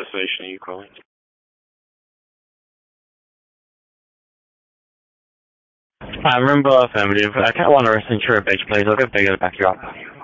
destination are you calling? Remember affirmative. Cat 1 arresting Truro Beach, please. I'll get bigger to back you up.